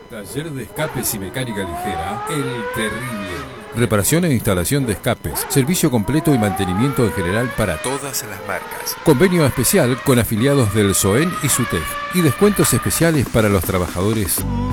Taller de escapes y mecánica ligera, El Terrible. Reparación e instalación de escapes, servicio completo y mantenimiento en general para todas las marcas. Convenio especial con afiliados del SOEN y SUTEC y descuentos especiales para los trabajadores.